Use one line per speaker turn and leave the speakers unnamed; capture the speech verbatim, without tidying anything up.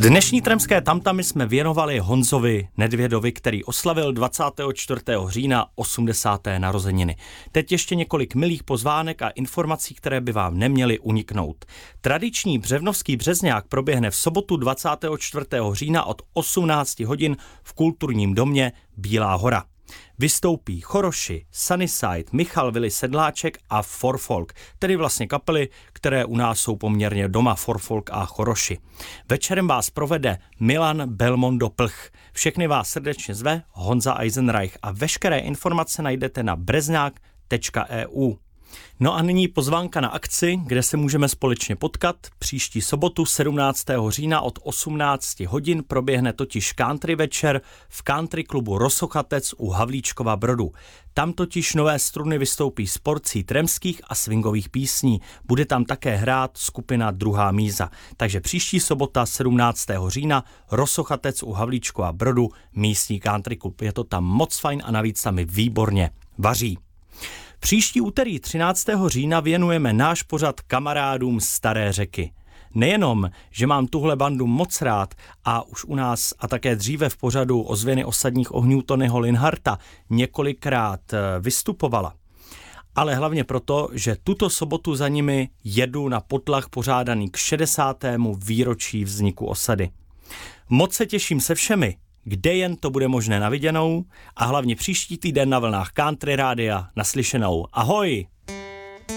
Dnešní Tremské tamtamy jsme věnovali Honzovi Nedvědovi, který oslavil dvacátého čtvrtého října osmdesáté narozeniny. Teď ještě několik milých pozvánek a informací, které by vám neměly uniknout. Tradiční břevnovský březňák proběhne v sobotu dvacátého čtvrtého října od osmnácti hodin v kulturním domě Bílá hora. Vystoupí Choroši, Sunnyside, Michal Vili Sedláček a For Folk, tedy vlastně kapely, které u nás jsou poměrně doma, For Folk a Choroši. Večerem vás provede Milan Belmondo Plch. Všechny vás srdečně zve Honza Eisenreich a veškeré informace najdete na brezňák tečka e u. No a nyní pozvánka na akci, kde se můžeme společně potkat. Příští sobotu sedmnáctého října od osmnácti hodin proběhne totiž country večer v country klubu Rosochatec u Havlíčkova Brodu. Tam totiž nové struny vystoupí s porcí tremských a swingových písní. Bude tam také hrát skupina Druhá míza. Takže příští sobota sedmnáctého října Rosochatec u Havlíčkova Brodu, místní country klub. Je to tam moc fajn a navíc tam i výborně vaří. Příští úterý třináctého října věnujeme náš pořad kamarádům Staré Řeky. Nejenom, že mám tuhle bandu moc rád a už u nás a také dříve v pořadu Ozvěny osadních ohňů Tonyho Linharta několikrát vystupovala, ale hlavně proto, že tuto sobotu za nimi jedu na potlach pořádaný k šedesátému výročí vzniku osady. Moc se těším se všemi, kde jen to bude možné na viděnou a hlavně příští týden na vlnách Country Rádia naslyšenou. Ahoj!